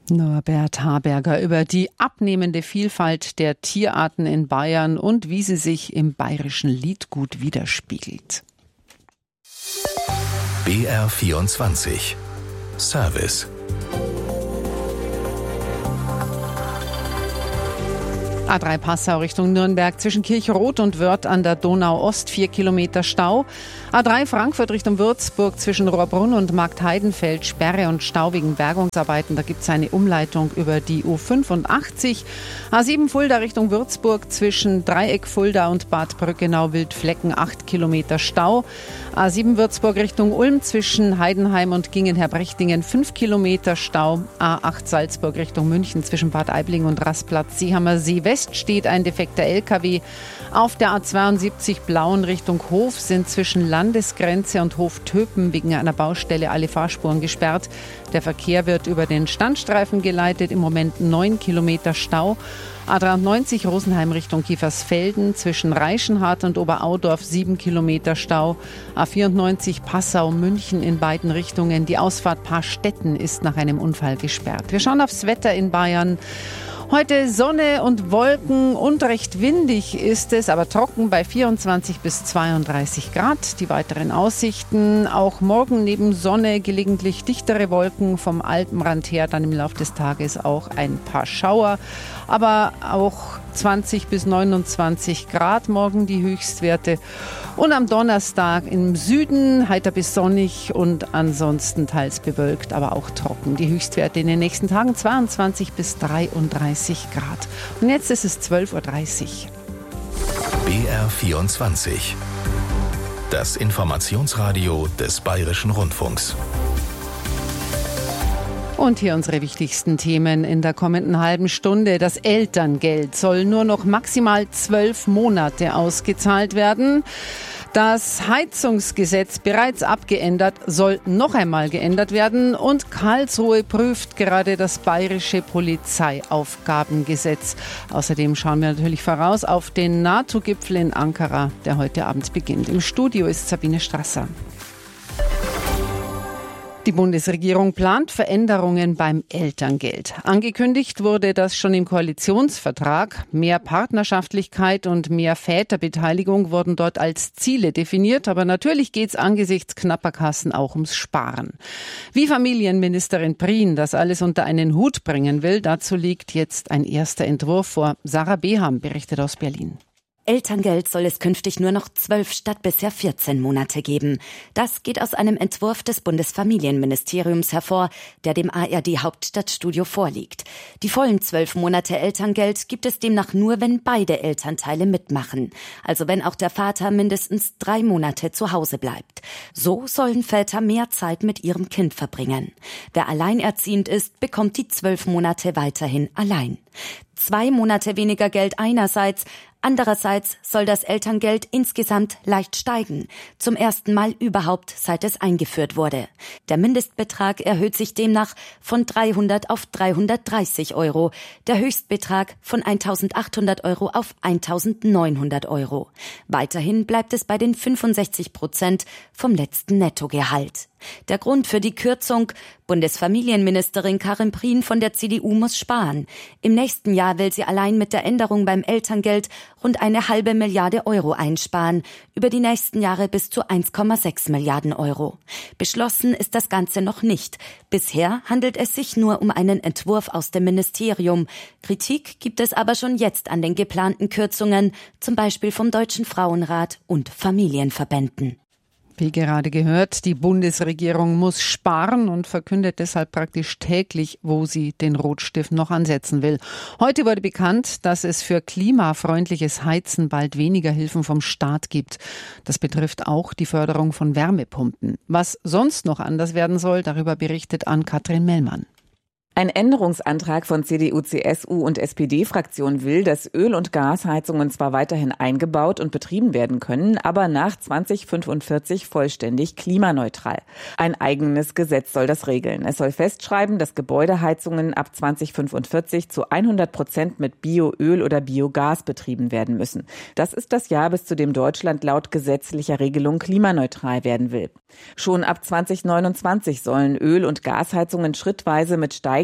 Norbert Haberger über die abnehmende Vielfalt der Tierarten in Bayern und wie sie sich im bayerischen Liedgut widerspiegelt. BR24 Service. A3 Passau Richtung Nürnberg zwischen Kirchroth und Wörth an der Donau-Ost 4 Kilometer Stau. A3 Frankfurt Richtung Würzburg zwischen Rohrbrunn und Marktheidenfeld Sperre und Stau wegen Bergungsarbeiten. Da gibt es eine Umleitung über die U85. A7 Fulda Richtung Würzburg zwischen Dreieck Fulda und Bad Brückenau-Wildflecken 8 Kilometer Stau. A7 Würzburg Richtung Ulm zwischen Heidenheim und Gingen-Herbrechtingen 5 Kilometer Stau. A8 Salzburg Richtung München zwischen Bad Aibling und Rastplatz Seehammer See West steht ein defekter LKW. Auf der A72 Blauen Richtung Hof sind zwischen Landesgrenze und Hof Töpen wegen einer Baustelle alle Fahrspuren gesperrt. Der Verkehr wird über den Standstreifen geleitet. Im Moment 9 Kilometer Stau. A93 Rosenheim Richtung Kiefersfelden zwischen Reichenhart und Oberaudorf 7 Kilometer Stau. A94 Passau München in beiden Richtungen. Die Ausfahrt Paarstetten ist nach einem Unfall gesperrt. Wir schauen aufs Wetter in Bayern. Heute Sonne und Wolken und recht windig ist es, aber trocken bei 24 bis 32 Grad. Die weiteren Aussichten, auch morgen neben Sonne gelegentlich dichtere Wolken vom Alpenrand her, dann im Laufe des Tages auch ein paar Schauer, aber auch 20 bis 29 Grad morgen die Höchstwerte. Und am Donnerstag im Süden heiter bis sonnig und ansonsten teils bewölkt, aber auch trocken. Die Höchstwerte in den nächsten Tagen 22 bis 33 Grad. Und jetzt ist es 12.30 Uhr. BR24. Das Informationsradio des Bayerischen Rundfunks. Und hier unsere wichtigsten Themen in der kommenden halben Stunde. Das Elterngeld soll nur noch maximal 12 Monate ausgezahlt werden. Das Heizungsgesetz, bereits abgeändert, soll noch einmal geändert werden. Und Karlsruhe prüft gerade das bayerische Polizeiaufgabengesetz. Außerdem schauen wir natürlich voraus auf den NATO-Gipfel in Ankara, der heute Abend beginnt. Im Studio ist Sabine Strasser. Die Bundesregierung plant Veränderungen beim Elterngeld. Angekündigt wurde das schon im Koalitionsvertrag. Mehr Partnerschaftlichkeit und mehr Väterbeteiligung wurden dort als Ziele definiert. Aber natürlich geht es angesichts knapper Kassen auch ums Sparen. Wie Familienministerin Prien das alles unter einen Hut bringen will, dazu liegt jetzt ein erster Entwurf vor. Sarah Beham berichtet aus Berlin. Elterngeld soll es künftig nur noch 12 statt bisher 14 Monate geben. Das geht aus einem Entwurf des Bundesfamilienministeriums hervor, der dem ARD-Hauptstadtstudio vorliegt. Die vollen 12 Monate Elterngeld gibt es demnach nur, wenn beide Elternteile mitmachen. Also wenn auch der Vater mindestens 3 Monate zu Hause bleibt. So sollen Väter mehr Zeit mit ihrem Kind verbringen. Wer alleinerziehend ist, bekommt die 12 Monate weiterhin allein. 2 Monate weniger Geld einerseits, andererseits soll das Elterngeld insgesamt leicht steigen. Zum ersten Mal überhaupt, seit es eingeführt wurde. Der Mindestbetrag erhöht sich demnach von 300 auf 330 Euro. Der Höchstbetrag von 1.800 Euro auf 1.900 Euro. Weiterhin bleibt es bei den 65% vom letzten Nettogehalt. Der Grund für die Kürzung: Bundesfamilienministerin Karin Prien von der CDU muss sparen. Im nächsten Jahr will sie allein mit der Änderung beim Elterngeld rund 1,5 Milliarde Euro einsparen, über die nächsten Jahre bis zu 1,6 Milliarden Euro. Beschlossen ist das Ganze noch nicht. Bisher handelt es sich nur um einen Entwurf aus dem Ministerium. Kritik gibt es aber schon jetzt an den geplanten Kürzungen, zum Beispiel vom Deutschen Frauenrat und Familienverbänden. Wie gerade gehört, die Bundesregierung muss sparen und verkündet deshalb praktisch täglich, wo sie den Rotstift noch ansetzen will. Heute wurde bekannt, dass es für klimafreundliches Heizen bald weniger Hilfen vom Staat gibt. Das betrifft auch die Förderung von Wärmepumpen. Was sonst noch anders werden soll, darüber berichtet Ann-Kathrin Mellmann. Ein Änderungsantrag von CDU, CSU und SPD-Fraktion will, dass Öl- und Gasheizungen zwar weiterhin eingebaut und betrieben werden können, aber nach 2045 vollständig klimaneutral. Ein eigenes Gesetz soll das regeln. Es soll festschreiben, dass Gebäudeheizungen ab 2045 zu 100% mit Bioöl oder Biogas betrieben werden müssen. Das ist das Jahr, bis zu dem Deutschland laut gesetzlicher Regelung klimaneutral werden will. Schon ab 2029 sollen Öl- und Gasheizungen schrittweise mit steigenden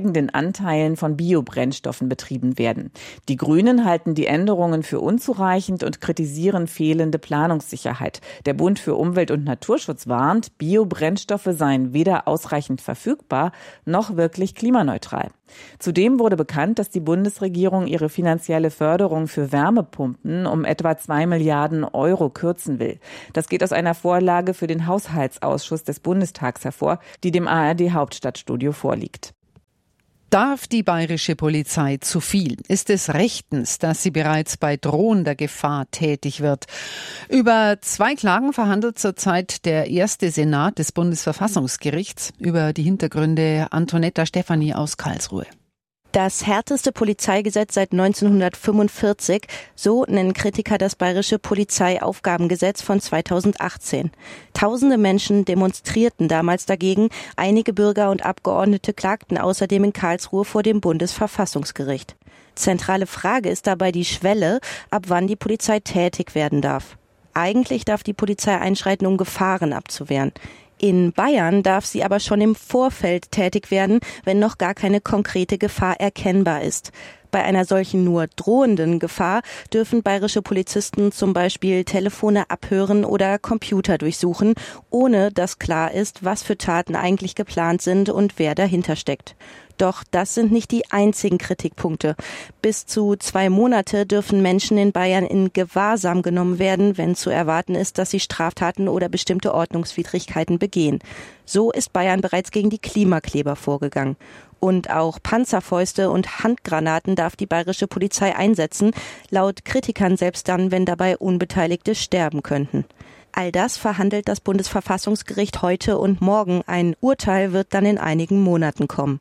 steigenden Anteilen von Biobrennstoffen betrieben werden. Die Grünen halten die Änderungen für unzureichend und kritisieren fehlende Planungssicherheit. Der Bund für Umwelt und Naturschutz warnt, Biobrennstoffe seien weder ausreichend verfügbar noch wirklich klimaneutral. Zudem wurde bekannt, dass die Bundesregierung ihre finanzielle Förderung für Wärmepumpen um etwa 2 Milliarden Euro kürzen will. Das geht aus einer Vorlage für den Haushaltsausschuss des Bundestags hervor, die dem ARD-Hauptstadtstudio vorliegt. Darf die bayerische Polizei zu viel? Ist es rechtens, dass sie bereits bei drohender Gefahr tätig wird? Über 2 Klagen verhandelt zurzeit der erste Senat des Bundesverfassungsgerichts. Über die Hintergründe Antonetta Stefani aus Karlsruhe. Das härteste Polizeigesetz seit 1945, so nennen Kritiker das bayerische Polizeiaufgabengesetz von 2018. Tausende Menschen demonstrierten damals dagegen. Einige Bürger und Abgeordnete klagten außerdem in Karlsruhe vor dem Bundesverfassungsgericht. Zentrale Frage ist dabei die Schwelle, ab wann die Polizei tätig werden darf. Eigentlich darf die Polizei einschreiten, um Gefahren abzuwehren. In Bayern darf sie aber schon im Vorfeld tätig werden, wenn noch gar keine konkrete Gefahr erkennbar ist. Bei einer solchen nur drohenden Gefahr dürfen bayerische Polizisten zum Beispiel Telefone abhören oder Computer durchsuchen, ohne dass klar ist, was für Taten eigentlich geplant sind und wer dahinter steckt. Doch das sind nicht die einzigen Kritikpunkte. Bis zu 2 Monate dürfen Menschen in Bayern in Gewahrsam genommen werden, wenn zu erwarten ist, dass sie Straftaten oder bestimmte Ordnungswidrigkeiten begehen. So ist Bayern bereits gegen die Klimakleber vorgegangen. Und auch Panzerfäuste und Handgranaten darf die bayerische Polizei einsetzen, laut Kritikern selbst dann, wenn dabei Unbeteiligte sterben könnten. All das verhandelt das Bundesverfassungsgericht heute und morgen. Ein Urteil wird dann in einigen Monaten kommen.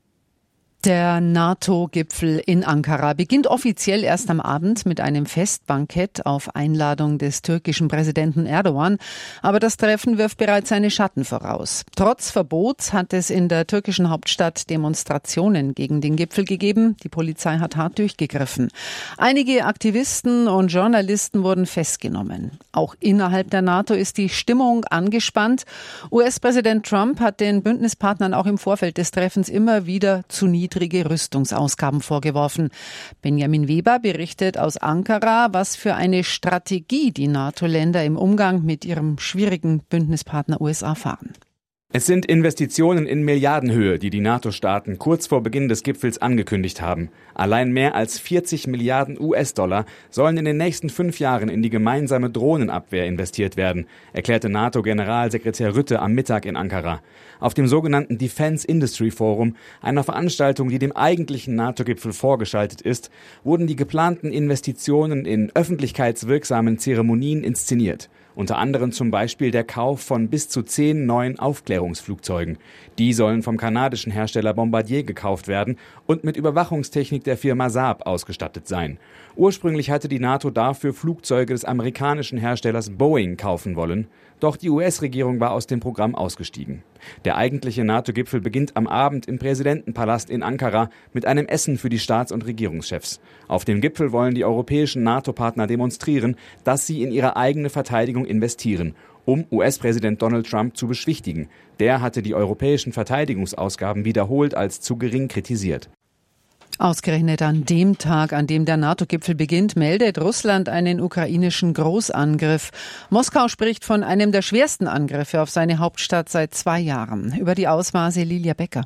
Der NATO-Gipfel in Ankara beginnt offiziell erst am Abend mit einem Festbankett auf Einladung des türkischen Präsidenten Erdogan. Aber das Treffen wirft bereits seine Schatten voraus. Trotz Verbots hat es in der türkischen Hauptstadt Demonstrationen gegen den Gipfel gegeben. Die Polizei hat hart durchgegriffen. Einige Aktivisten und Journalisten wurden festgenommen. Auch innerhalb der NATO ist die Stimmung angespannt. US-Präsident Trump hat den Bündnispartnern auch im Vorfeld des Treffens immer wieder zu niedrige Rüstungsausgaben vorgeworfen. Benjamin Weber berichtet aus Ankara, was für eine Strategie die NATO-Länder im Umgang mit ihrem schwierigen Bündnispartner USA fahren. Es sind Investitionen in Milliardenhöhe, die die NATO-Staaten kurz vor Beginn des Gipfels angekündigt haben. Allein mehr als 40 Milliarden US-Dollar sollen in den nächsten 5 Jahren in die gemeinsame Drohnenabwehr investiert werden, erklärte NATO-Generalsekretär Rutte am Mittag in Ankara. Auf dem sogenannten Defense Industry Forum, einer Veranstaltung, die dem eigentlichen NATO-Gipfel vorgeschaltet ist, wurden die geplanten Investitionen in öffentlichkeitswirksamen Zeremonien inszeniert. Unter anderem zum Beispiel der Kauf von bis zu 10 neuen Aufklärungsflugzeugen. Die sollen vom kanadischen Hersteller Bombardier gekauft werden und mit Überwachungstechnik der Firma Saab ausgestattet sein. Ursprünglich hatte die NATO dafür Flugzeuge des amerikanischen Herstellers Boeing kaufen wollen. Doch die US-Regierung war aus dem Programm ausgestiegen. Der eigentliche NATO-Gipfel beginnt am Abend im Präsidentenpalast in Ankara mit einem Essen für die Staats- und Regierungschefs. Auf dem Gipfel wollen die europäischen NATO-Partner demonstrieren, dass sie in ihre eigene Verteidigung investieren, um US-Präsident Donald Trump zu beschwichtigen. Der hatte die europäischen Verteidigungsausgaben wiederholt als zu gering kritisiert. Ausgerechnet an dem Tag, an dem der NATO-Gipfel beginnt, meldet Russland einen ukrainischen Großangriff. Moskau spricht von einem der schwersten Angriffe auf seine Hauptstadt seit 2 Jahren. Über die Ausmaße Lilia Becker.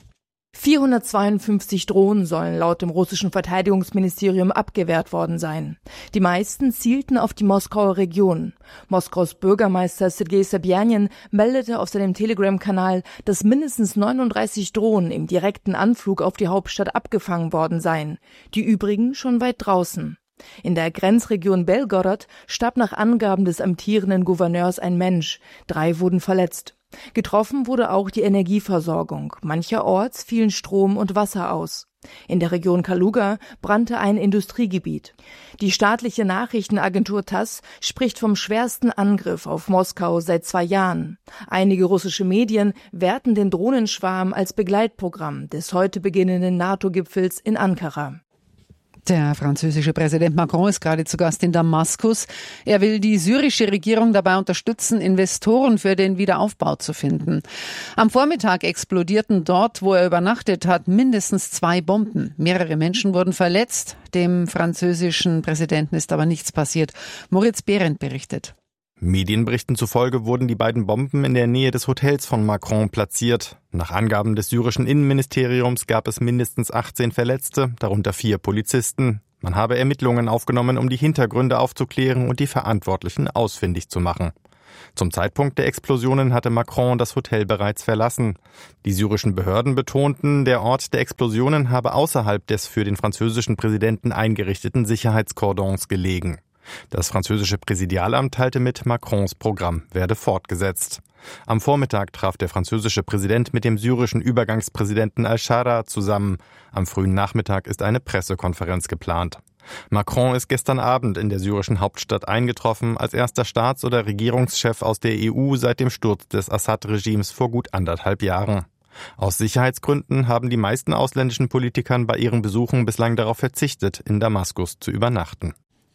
452 Drohnen sollen laut dem russischen Verteidigungsministerium abgewehrt worden sein. Die meisten zielten auf die Moskauer Region. Moskaus Bürgermeister Sergei Sobjanin meldete auf seinem Telegram-Kanal, dass mindestens 39 Drohnen im direkten Anflug auf die Hauptstadt abgefangen worden seien. Die übrigen schon weit draußen. In der Grenzregion Belgorod starb nach Angaben des amtierenden Gouverneurs ein Mensch. 3 wurden verletzt. Getroffen wurde auch die Energieversorgung. Mancherorts fielen Strom und Wasser aus. In der Region Kaluga brannte ein Industriegebiet. Die staatliche Nachrichtenagentur TASS spricht vom schwersten Angriff auf Moskau seit 2 Jahren. Einige russische Medien werten den Drohnenschwarm als Begleitprogramm des heute beginnenden NATO-Gipfels in Ankara. Der französische Präsident Macron ist gerade zu Gast in Damaskus. Er will die syrische Regierung dabei unterstützen, Investoren für den Wiederaufbau zu finden. Am Vormittag explodierten dort, wo er übernachtet hat, mindestens 2 Bomben. Mehrere Menschen wurden verletzt. Dem französischen Präsidenten ist aber nichts passiert. Moritz Behrendt berichtet. Medienberichten zufolge wurden die beiden Bomben in der Nähe des Hotels von Macron platziert. Nach Angaben des syrischen Innenministeriums gab es mindestens 18 Verletzte, darunter 4 Polizisten. Man habe Ermittlungen aufgenommen, um die Hintergründe aufzuklären und die Verantwortlichen ausfindig zu machen. Zum Zeitpunkt der Explosionen hatte Macron das Hotel bereits verlassen. Die syrischen Behörden betonten, der Ort der Explosionen habe außerhalb des für den französischen Präsidenten eingerichteten Sicherheitskordons gelegen. Das französische Präsidialamt teilte mit, Macrons Programm werde fortgesetzt. Am Vormittag traf der französische Präsident mit dem syrischen Übergangspräsidenten Al-Shara zusammen. Am frühen Nachmittag ist eine Pressekonferenz geplant. Macron ist gestern Abend in der syrischen Hauptstadt eingetroffen, als erster Staats- oder Regierungschef aus der EU seit dem Sturz des Assad-Regimes vor gut 1,5 Jahren. Aus Sicherheitsgründen haben die meisten ausländischen Politikern bei ihren Besuchen bislang darauf verzichtet, in Damaskus zu übernachten.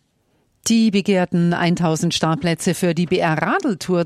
Die begehrten 1000 Startplätze für die BR-Radeltour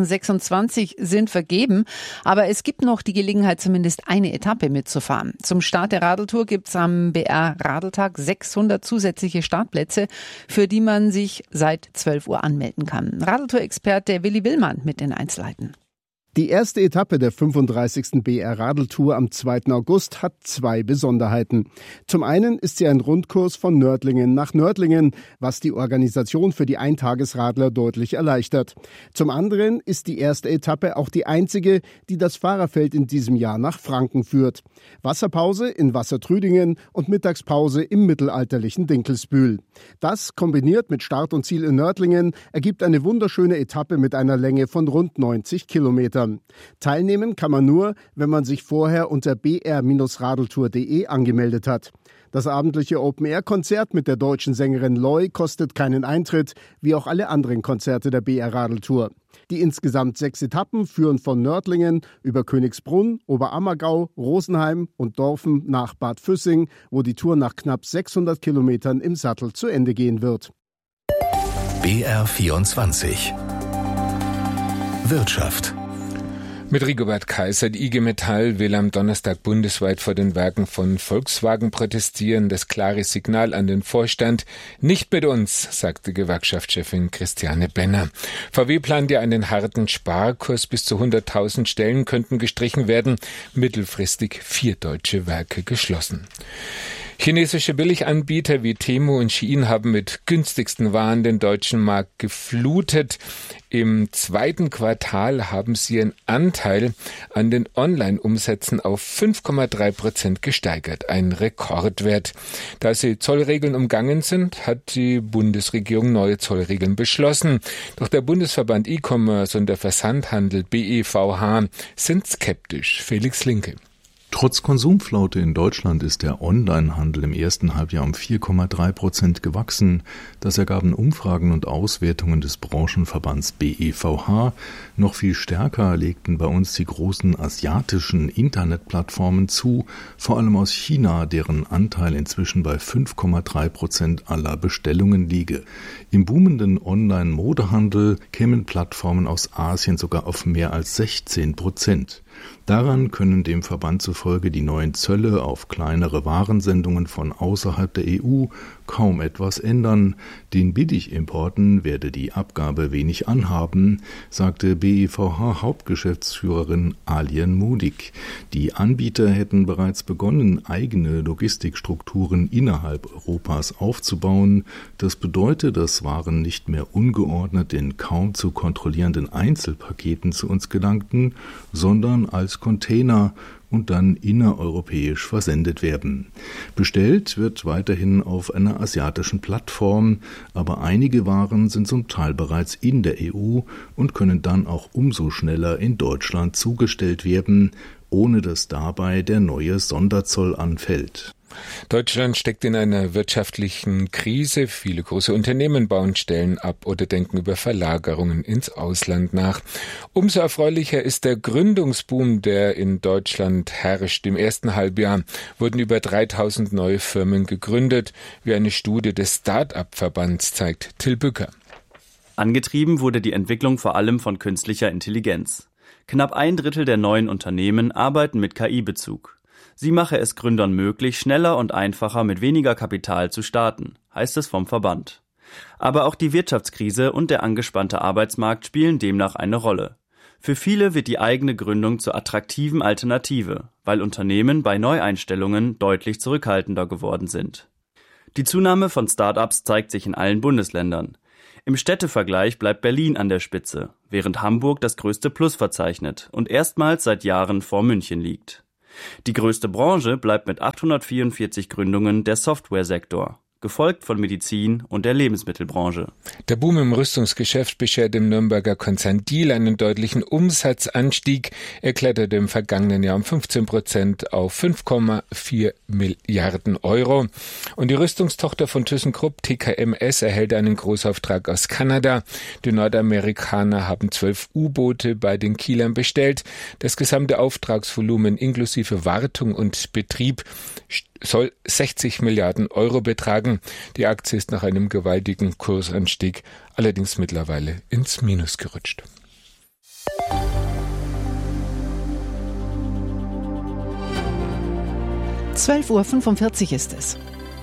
2026 sind vergeben, aber es gibt noch die Gelegenheit, zumindest eine Etappe mitzufahren. Zum Start der Radeltour gibt es am BR-Radeltag 600 zusätzliche Startplätze, für die man sich seit 12 Uhr anmelden kann. Radeltour-Experte Willi Willmann mit den Einzelheiten. Die erste Etappe der 35. BR-Radeltour am 2. August hat 2 Besonderheiten. Zum einen ist sie ein Rundkurs von Nördlingen nach Nördlingen, was die Organisation für die Eintagesradler deutlich erleichtert. Zum anderen ist die erste Etappe auch die einzige, die das Fahrerfeld in diesem Jahr nach Franken führt. Wasserpause in Wassertrüdingen und Mittagspause im mittelalterlichen Dinkelsbühl. Das, kombiniert mit Start und Ziel in Nördlingen, ergibt eine wunderschöne Etappe mit einer Länge von rund 90 Kilometern. Teilnehmen kann man nur, wenn man sich vorher unter br-radeltour.de angemeldet hat. Das abendliche Open-Air-Konzert mit der deutschen Sängerin Loy kostet keinen Eintritt, wie auch alle anderen Konzerte der BR-Radeltour. Die insgesamt 6 Etappen führen von Nördlingen über Königsbrunn, Oberammergau, Rosenheim und Dorfen nach Bad Füssing, wo die Tour nach knapp 600 Kilometern im Sattel zu Ende gehen wird. BR24 Wirtschaft. Mit Rigobert Kaiser. Die IG Metall will am Donnerstag bundesweit vor den Werken von Volkswagen protestieren. Das klare Signal an den Vorstand: nicht mit uns, sagte Gewerkschaftschefin Christiane Benner. VW plant ja einen harten Sparkurs. Bis zu 100.000 Stellen könnten gestrichen werden. Mittelfristig 4 deutsche Werke geschlossen. Chinesische Billiganbieter wie Temu und Shein haben mit günstigsten Waren den deutschen Markt geflutet. Im 2. Quartal haben sie ihren Anteil an den Online-Umsätzen auf 5,3% gesteigert. Ein Rekordwert. Da sie Zollregeln umgangen sind, hat die Bundesregierung neue Zollregeln beschlossen. Doch der Bundesverband E-Commerce und der Versandhandel BEVH sind skeptisch. Felix Linke. Trotz Konsumflaute in Deutschland ist der Onlinehandel im ersten Halbjahr um 4,3% gewachsen. Das ergaben Umfragen und Auswertungen des Branchenverbands BEVH. Noch viel stärker legten bei uns die großen asiatischen Internetplattformen zu, vor allem aus China, deren Anteil inzwischen bei 5,3% aller Bestellungen liege. Im boomenden Online-Modehandel kämen Plattformen aus Asien sogar auf mehr als 16%. Daran können dem Verband zufolge die neuen Zölle auf kleinere Warensendungen von außerhalb der EU kaum etwas ändern. Den Billigimporten werde die Abgabe wenig anhaben, sagte BEVH-Hauptgeschäftsführerin Alien Mudig. Die Anbieter hätten bereits begonnen, eigene Logistikstrukturen innerhalb Europas aufzubauen. Das bedeutet, dass Waren nicht mehr ungeordnet in kaum zu kontrollierenden Einzelpaketen zu uns gelangten, sondern als Container und dann innereuropäisch versendet werden. Bestellt wird weiterhin auf einer asiatischen Plattform, aber einige Waren sind zum Teil bereits in der EU und können dann auch umso schneller in Deutschland zugestellt werden, ohne dass dabei der neue Sonderzoll anfällt. Deutschland steckt in einer wirtschaftlichen Krise. Viele große Unternehmen bauen Stellen ab oder denken über Verlagerungen ins Ausland nach. Umso erfreulicher ist der Gründungsboom, der in Deutschland herrscht. Im ersten Halbjahr wurden über 3000 neue Firmen gegründet, wie eine Studie des Start-up-Verbands zeigt. Till Bücker. Angetrieben wurde die Entwicklung vor allem von künstlicher Intelligenz. Knapp 1/3 der neuen Unternehmen arbeiten mit KI-Bezug. Sie mache es Gründern möglich, schneller und einfacher mit weniger Kapital zu starten, heißt es vom Verband. Aber auch die Wirtschaftskrise und der angespannte Arbeitsmarkt spielen demnach eine Rolle. Für viele wird die eigene Gründung zur attraktiven Alternative, weil Unternehmen bei Neueinstellungen deutlich zurückhaltender geworden sind. Die Zunahme von Start-ups zeigt sich in allen Bundesländern. Im Städtevergleich bleibt Berlin an der Spitze, während Hamburg das größte Plus verzeichnet und erstmals seit Jahren vor München liegt. Die größte Branche bleibt mit 844 Gründungen der Softwaresektor, gefolgt von Medizin und der Lebensmittelbranche. Der Boom im Rüstungsgeschäft beschert dem Nürnberger Konzern Diehl einen deutlichen Umsatzanstieg. Er kletterte im vergangenen Jahr um 15% auf 5,4 Milliarden Euro. Und die Rüstungstochter von ThyssenKrupp, TKMS, erhält einen Großauftrag aus Kanada. Die Nordamerikaner haben 12 U-Boote bei den Kielern bestellt. Das gesamte Auftragsvolumen inklusive Wartung und Betrieb soll 60 Milliarden Euro betragen. Die Aktie ist nach einem gewaltigen Kursanstieg allerdings mittlerweile ins Minus gerutscht. (12:45 Uhr) ist es.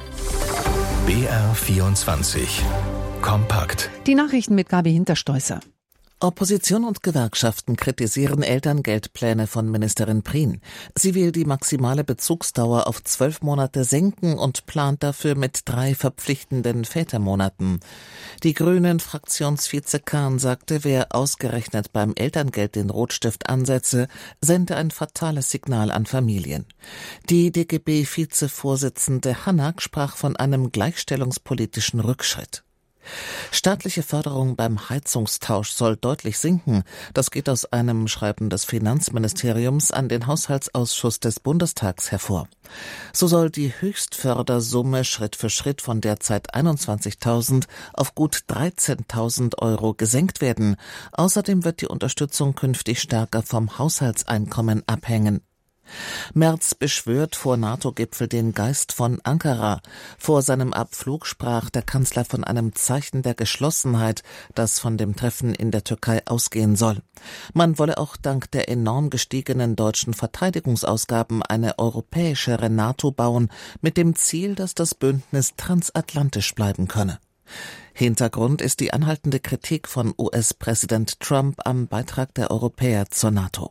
BR24 Kompakt. Die Nachrichten mit Gabi Hinterstoißer. Opposition und Gewerkschaften kritisieren Elterngeldpläne von Ministerin Prien. Sie will die maximale Bezugsdauer auf 12 Monate senken und plant dafür mit 3 verpflichtenden Vätermonaten. Die Grünen-Fraktionsvize Kahn sagte, wer ausgerechnet beim Elterngeld den Rotstift ansetze, sende ein fatales Signal an Familien. Die DGB-Vizevorsitzende Hanak sprach von einem gleichstellungspolitischen Rückschritt. Staatliche Förderung beim Heizungstausch soll deutlich sinken. Das geht aus einem Schreiben des Finanzministeriums an den Haushaltsausschuss des Bundestags hervor. So soll die Höchstfördersumme Schritt für Schritt von derzeit 21.000 auf gut 13.000 Euro gesenkt werden. Außerdem wird die Unterstützung künftig stärker vom Haushaltseinkommen abhängen. Merz beschwört vor NATO-Gipfel den Geist von Ankara. Vor seinem Abflug sprach der Kanzler von einem Zeichen der Geschlossenheit, das von dem Treffen in der Türkei ausgehen soll. Man wolle auch dank der enorm gestiegenen deutschen Verteidigungsausgaben eine europäischere NATO bauen, mit dem Ziel, dass das Bündnis transatlantisch bleiben könne. Hintergrund ist die anhaltende Kritik von US-Präsident Trump am Beitrag der Europäer zur NATO.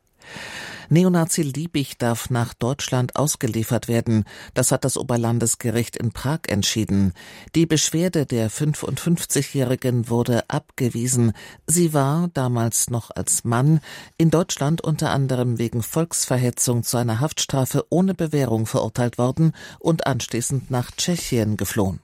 Neonazi Liebig darf nach Deutschland ausgeliefert werden. Das hat das Oberlandesgericht in Prag entschieden. Die Beschwerde der 55-Jährigen wurde abgewiesen. Sie war, damals noch als Mann, in Deutschland unter anderem wegen Volksverhetzung zu einer Haftstrafe ohne Bewährung verurteilt worden und anschließend nach Tschechien geflohen.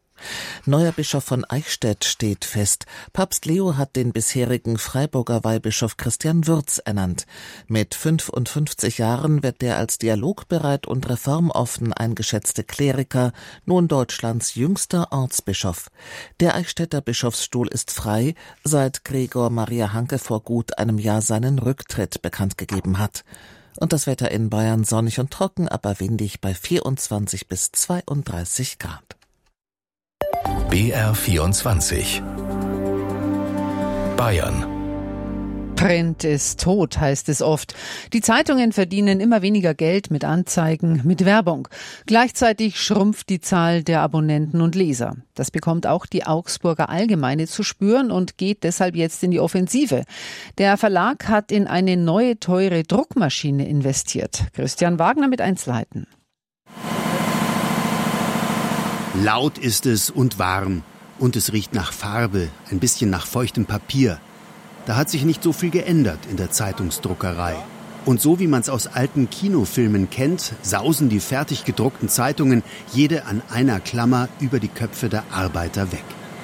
Neuer Bischof von Eichstätt steht fest. Papst Leo hat den bisherigen Freiburger Weihbischof Christian Würz ernannt. Mit 55 Jahren wird der als dialogbereit und reformoffen eingeschätzte Kleriker nun Deutschlands jüngster Ortsbischof. Der Eichstätter Bischofsstuhl ist frei, seit Gregor Maria Hanke vor gut einem Jahr seinen Rücktritt bekannt gegeben hat. Und das Wetter in Bayern sonnig und trocken, aber windig bei 24 bis 32 Grad. BR24 Bayern. Print ist tot, heißt es oft. Die Zeitungen verdienen immer weniger Geld mit Anzeigen, mit Werbung. Gleichzeitig schrumpft die Zahl der Abonnenten und Leser. Das bekommt auch die Augsburger Allgemeine zu spüren und geht deshalb jetzt in die Offensive. Der Verlag hat in eine neue, teure Druckmaschine investiert. Christian Wagner mit Einzelheiten. Laut ist es und warm. Und es riecht nach Farbe, ein bisschen nach feuchtem Papier. Da hat sich nicht so viel geändert in der Zeitungsdruckerei. Und so wie man es aus alten Kinofilmen kennt, sausen die fertig gedruckten Zeitungen jede an einer Klammer über die Köpfe der Arbeiter weg.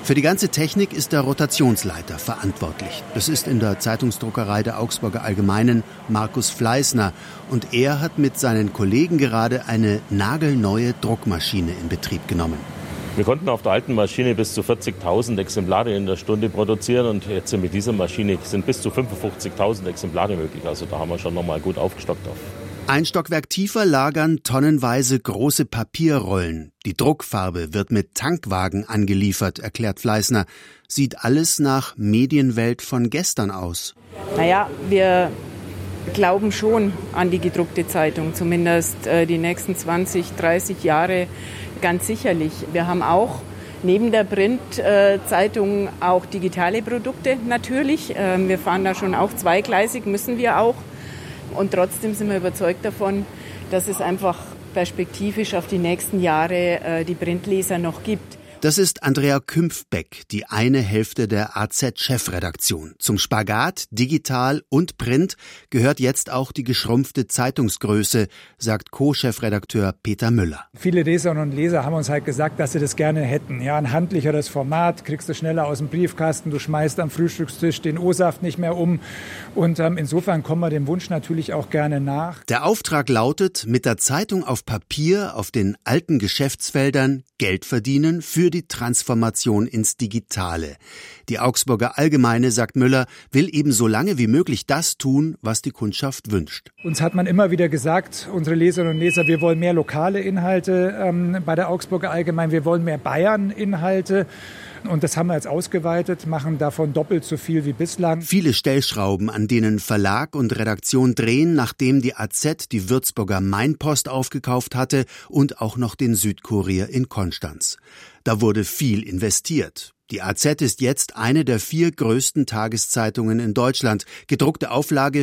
Für die ganze Technik ist der Rotationsleiter verantwortlich. Das ist in der Zeitungsdruckerei der Augsburger Allgemeinen Markus Fleißner. Und er hat mit seinen Kollegen gerade eine nagelneue Druckmaschine in Betrieb genommen. Wir konnten auf der alten Maschine bis zu 40.000 Exemplare in der Stunde produzieren und jetzt mit dieser Maschine sind bis zu 55.000 Exemplare möglich. Also da haben wir schon nochmal gut aufgestockt auf. Ein Stockwerk tiefer lagern tonnenweise große Papierrollen. Die Druckfarbe wird mit Tankwagen angeliefert, erklärt Fleißner. Sieht alles nach Medienwelt von gestern aus. Naja, wir glauben schon an die gedruckte Zeitung, zumindest die nächsten 20, 30 Jahre ganz sicherlich. Wir haben auch neben der Printzeitung auch digitale Produkte natürlich. Wir fahren da schon auch zweigleisig, müssen wir auch. Und trotzdem sind wir überzeugt davon, dass es einfach perspektivisch auf die nächsten Jahre die Printleser noch gibt. Das ist Andrea Kümpfbeck, die eine Hälfte der AZ-Chefredaktion. Zum Spagat, digital und Print gehört jetzt auch die geschrumpfte Zeitungsgröße, sagt Co-Chefredakteur Peter Müller. Viele Leserinnen und Leser haben uns halt gesagt, dass sie das gerne hätten. Ja, ein handlicheres Format, kriegst du schneller aus dem Briefkasten, du schmeißt am Frühstückstisch den O-Saft nicht mehr um. Und insofern kommen wir dem Wunsch natürlich auch gerne nach. Der Auftrag lautet, mit der Zeitung auf Papier auf den alten Geschäftsfeldern Geld verdienen für die Transformation ins Digitale. Die Augsburger Allgemeine, sagt Müller, will eben so lange wie möglich das tun, was die Kundschaft wünscht. Uns hat man immer wieder gesagt, unsere Leserinnen und Leser, wir wollen mehr lokale Inhalte bei der Augsburger Allgemeine, wir wollen mehr Bayern-Inhalte. Und das haben wir jetzt ausgeweitet, machen davon doppelt so viel wie bislang. Viele Stellschrauben, an denen Verlag und Redaktion drehen, nachdem die AZ die Würzburger Mainpost aufgekauft hatte und auch noch den Südkurier in Konstanz. Da wurde viel investiert. Die AZ ist jetzt eine der 4 größten Tageszeitungen in Deutschland. Gedruckte Auflage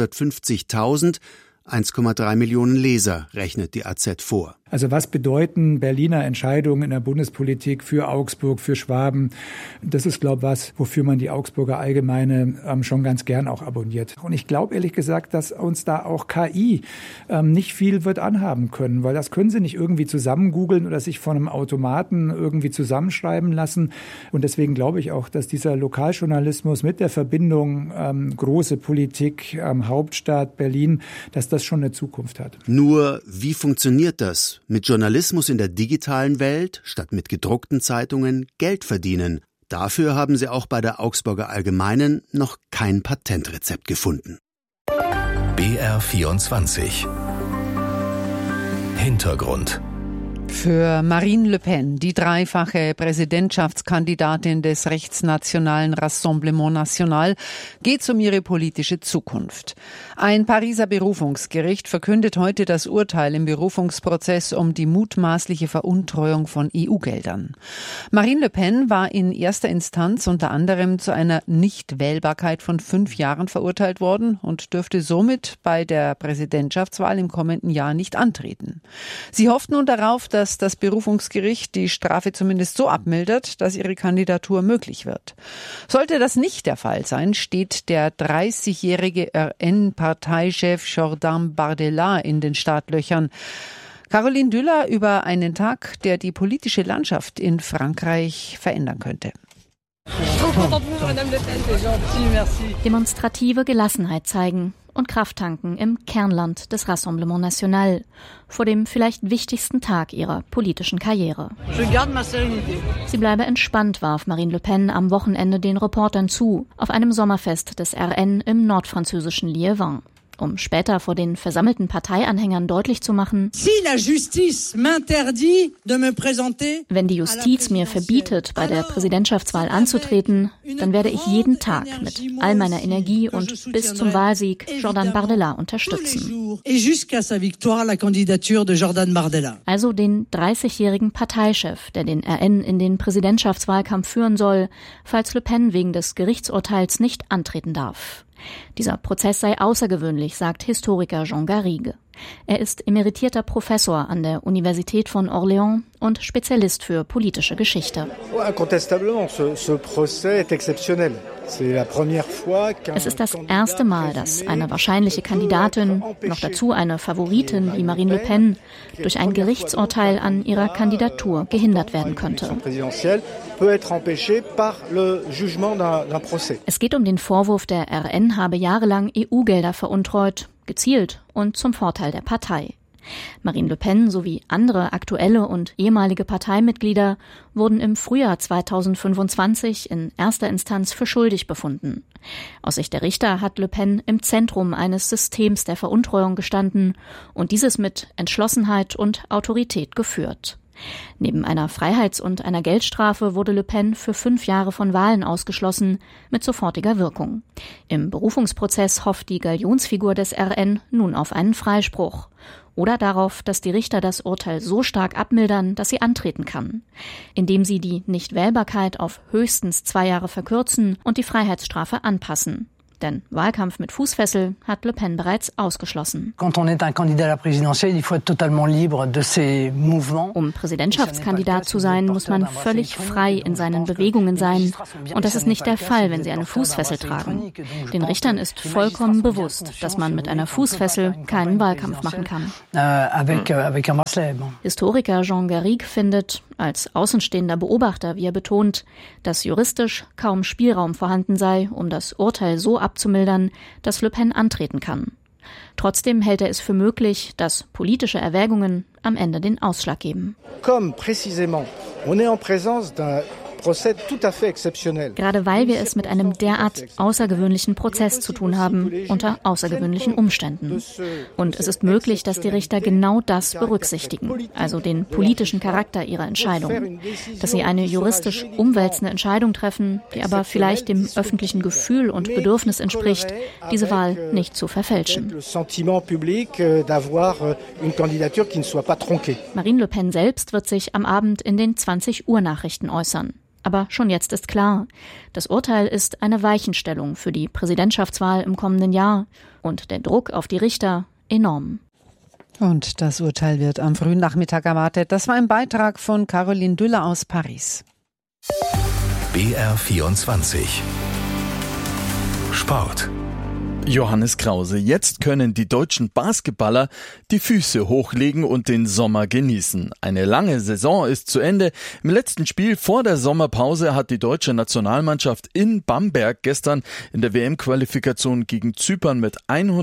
450.000, 1,3 Millionen Leser, rechnet die AZ vor. Also was bedeuten Berliner Entscheidungen in der Bundespolitik für Augsburg, für Schwaben? Das ist, glaube ich, was, wofür man die Augsburger Allgemeine schon ganz gern auch abonniert. Und ich glaube ehrlich gesagt, dass uns da auch KI nicht viel wird anhaben können, weil das können sie nicht irgendwie zusammengoogeln oder sich von einem Automaten irgendwie zusammenschreiben lassen. Und deswegen glaube ich auch, dass dieser Lokaljournalismus mit der Verbindung große Politik, Hauptstadt Berlin, dass das schon eine Zukunft hat. Nur, wie funktioniert das? Mit Journalismus in der digitalen Welt, statt mit gedruckten Zeitungen, Geld verdienen. Dafür haben sie auch bei der Augsburger Allgemeinen noch kein Patentrezept gefunden. BR24 Hintergrund. Für Marine Le Pen, die dreifache Präsidentschaftskandidatin des rechtsnationalen Rassemblement National, geht es um ihre politische Zukunft. Ein Pariser Berufungsgericht verkündet heute das Urteil im Berufungsprozess um die mutmaßliche Veruntreuung von EU-Geldern. Marine Le Pen war in erster Instanz unter anderem zu einer Nichtwählbarkeit von 5 Jahren verurteilt worden und dürfte somit bei der Präsidentschaftswahl im kommenden Jahr nicht antreten. Sie hofft nun darauf, dass das Berufungsgericht die Strafe zumindest so abmildert, dass ihre Kandidatur möglich wird. Sollte das nicht der Fall sein, steht der 30-jährige RN-Parteichef Jordan Bardella in den Startlöchern. Caroline Düller über einen Tag, der die politische Landschaft in Frankreich verändern könnte. Demonstrative Gelassenheit zeigen und Kraft tanken im Kernland des Rassemblement National vor dem vielleicht wichtigsten Tag ihrer politischen Karriere. Sie bleibe entspannt, warf Marine Le Pen am Wochenende den Reportern zu, auf einem Sommerfest des RN im nordfranzösischen Liévin. Um später vor den versammelten Parteianhängern deutlich zu machen, wenn die Justiz mir verbietet, bei der Präsidentschaftswahl anzutreten, dann werde ich jeden Tag mit all meiner Energie und bis zum Wahlsieg Jordan Bardella unterstützen. Also den 30-jährigen Parteichef, der den RN in den Präsidentschaftswahlkampf führen soll, falls Le Pen wegen des Gerichtsurteils nicht antreten darf. Dieser Prozess sei außergewöhnlich, sagt Historiker Jean Garrigue. Er ist emeritierter Professor an der Universität von Orléans und Spezialist für politische Geschichte. Es ist das erste Mal, dass eine wahrscheinliche Kandidatin, noch dazu eine Favoritin wie Marine Le Pen, durch ein Gerichtsurteil an ihrer Kandidatur gehindert werden könnte. Es geht um den Vorwurf, der RN habe jahrelang EU-Gelder veruntreut, gezielt und zum Vorteil der Partei. Marine Le Pen sowie andere aktuelle und ehemalige Parteimitglieder wurden im Frühjahr 2025 in erster Instanz für schuldig befunden. Aus Sicht der Richter hat Le Pen im Zentrum eines Systems der Veruntreuung gestanden und dieses mit Entschlossenheit und Autorität geführt. Neben einer Freiheits- und einer Geldstrafe wurde Le Pen für 5 Jahre von Wahlen ausgeschlossen, mit sofortiger Wirkung. Im Berufungsprozess hofft die Galionsfigur des RN nun auf einen Freispruch oder darauf, dass die Richter das Urteil so stark abmildern, dass sie antreten kann, indem sie die Nichtwählbarkeit auf höchstens 2 Jahre verkürzen und die Freiheitsstrafe anpassen. Denn Wahlkampf mit Fußfessel hat Le Pen bereits ausgeschlossen. Um Präsidentschaftskandidat zu sein, muss man völlig frei in seinen Bewegungen sein. Und das ist nicht der Fall, wenn sie eine Fußfessel tragen. Den Richtern ist vollkommen bewusst, dass man mit einer Fußfessel keinen Wahlkampf machen kann. Historiker Jean Garrigue findet, als außenstehender Beobachter, wie er betont, dass juristisch kaum Spielraum vorhanden sei, um das Urteil so abzumildern, dass Le Pen antreten kann. Trotzdem hält er es für möglich, dass politische Erwägungen am Ende den Ausschlag geben. Gerade weil wir es mit einem derart außergewöhnlichen Prozess zu tun haben, unter außergewöhnlichen Umständen. Und es ist möglich, dass die Richter genau das berücksichtigen, also den politischen Charakter ihrer Entscheidung. Dass sie eine juristisch umwälzende Entscheidung treffen, die aber vielleicht dem öffentlichen Gefühl und Bedürfnis entspricht, diese Wahl nicht zu verfälschen. Marine Le Pen selbst wird sich am Abend in den 20-Uhr-Nachrichten äußern. Aber schon jetzt ist klar, das Urteil ist eine Weichenstellung für die Präsidentschaftswahl im kommenden Jahr und der Druck auf die Richter enorm. Und das Urteil wird am frühen Nachmittag erwartet. Das war ein Beitrag von Caroline Düller aus Paris. BR24 Sport. Johannes Krause. Jetzt können die deutschen Basketballer die Füße hochlegen und den Sommer genießen. Eine lange Saison ist zu Ende. Im letzten Spiel vor der Sommerpause hat die deutsche Nationalmannschaft in Bamberg gestern in der WM-Qualifikation gegen Zypern mit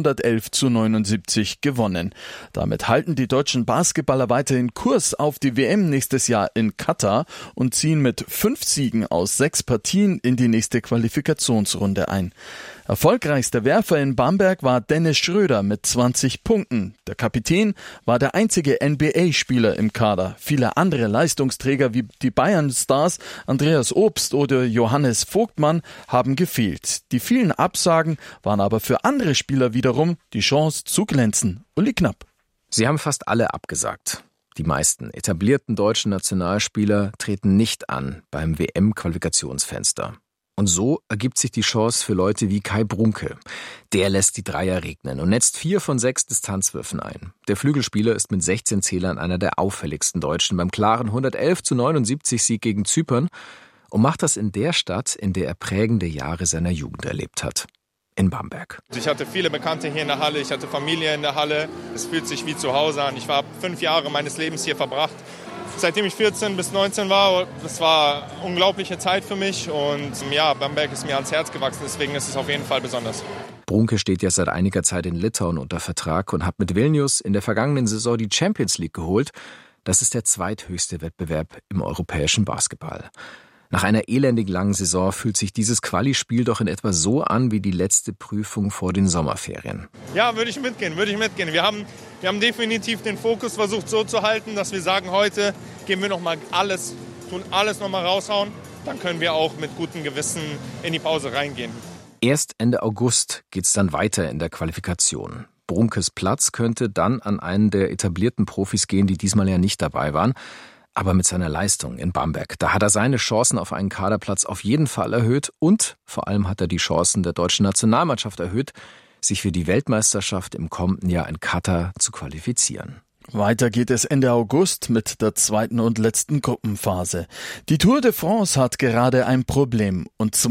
111:79 gewonnen. Damit halten die deutschen Basketballer weiterhin Kurs auf die WM nächstes Jahr in Katar und ziehen mit 5 Siegen aus 6 Partien in die nächste Qualifikationsrunde ein. Erfolgreichster Werfer in Bamberg war Dennis Schröder mit 20 Punkten. Der Kapitän war der einzige NBA-Spieler im Kader. Viele andere Leistungsträger wie die Bayern-Stars Andreas Obst oder Johannes Vogtmann haben gefehlt. Die vielen Absagen waren aber für andere Spieler wiederum die Chance zu glänzen. Uli Knapp. Sie haben fast alle abgesagt. Die meisten etablierten deutschen Nationalspieler treten nicht an beim WM-Qualifikationsfenster. Und so ergibt sich die Chance für Leute wie Kai Brunke. Der lässt die Dreier regnen und netzt 4 von 6 Distanzwürfen ein. Der Flügelspieler ist mit 16 Zählern einer der auffälligsten Deutschen beim klaren 111:79 Sieg gegen Zypern und macht das in der Stadt, in der er prägende Jahre seiner Jugend erlebt hat. In Bamberg. Ich hatte viele Bekannte hier in der Halle, ich hatte Familie in der Halle. Es fühlt sich wie zu Hause an. Ich habe 5 Jahre meines Lebens hier verbracht. Seitdem ich 14 bis 19 war, das war eine unglaubliche Zeit für mich und ja, Bamberg ist mir ans Herz gewachsen, deswegen ist es auf jeden Fall besonders. Brunke steht ja seit einiger Zeit in Litauen unter Vertrag und hat mit Vilnius in der vergangenen Saison die Champions League geholt. Das ist der zweithöchste Wettbewerb im europäischen Basketball. Nach einer elendig langen Saison fühlt sich dieses Quali-Spiel doch in etwa so an wie die letzte Prüfung vor den Sommerferien. Ja, würde ich mitgehen. Wir haben definitiv den Fokus versucht so zu halten, dass wir sagen, heute geben wir nochmal alles nochmal raushauen. Dann können wir auch mit gutem Gewissen in die Pause reingehen. Erst Ende August geht's dann weiter in der Qualifikation. Brunkes Platz könnte dann an einen der etablierten Profis gehen, die diesmal ja nicht dabei waren. Aber mit seiner Leistung in Bamberg, da hat er seine Chancen auf einen Kaderplatz auf jeden Fall erhöht und vor allem hat er die Chancen der deutschen Nationalmannschaft erhöht, sich für die Weltmeisterschaft im kommenden Jahr in Katar zu qualifizieren. Weiter geht es Ende August mit der zweiten und letzten Gruppenphase. Die Tour de France hat gerade ein Problem, und zwar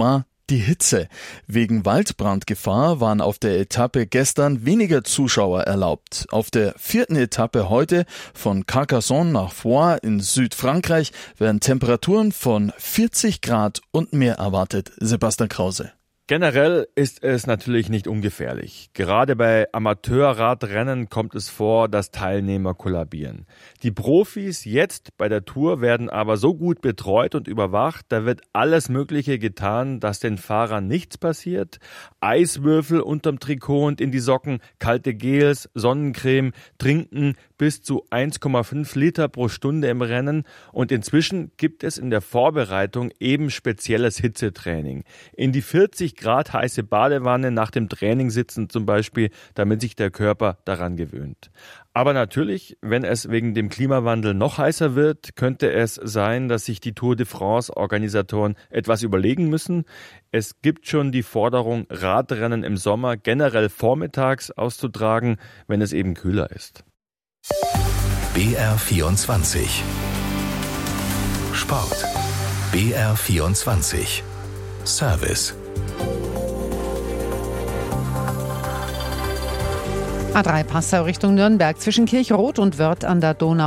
Die Hitze. Wegen Waldbrandgefahr waren auf der Etappe gestern weniger Zuschauer erlaubt. Auf der 4. Etappe heute von Carcassonne nach Foix in Südfrankreich werden Temperaturen von 40 Grad und mehr erwartet. Sebastian Krause. Generell ist es natürlich nicht ungefährlich. Gerade bei Amateurradrennen kommt es vor, dass Teilnehmer kollabieren. Die Profis jetzt bei der Tour werden aber so gut betreut und überwacht, da wird alles Mögliche getan, dass den Fahrern nichts passiert. Eiswürfel unterm Trikot und in die Socken, kalte Gels, Sonnencreme, Trinken bis zu 1,5 Liter pro Stunde im Rennen. Und inzwischen gibt es in der Vorbereitung eben spezielles Hitzetraining. In die 40 Grad heiße Badewanne nach dem Training sitzen zum Beispiel, damit sich der Körper daran gewöhnt. Aber natürlich, wenn es wegen dem Klimawandel noch heißer wird, könnte es sein, dass sich die Tour de France-Organisatoren etwas überlegen müssen. Es gibt schon die Forderung, Radrennen im Sommer generell vormittags auszutragen, wenn es eben kühler ist. BR24 Sport. BR24 Service. A3 Passau Richtung Nürnberg zwischen Kirchroth und Wörth an der Donau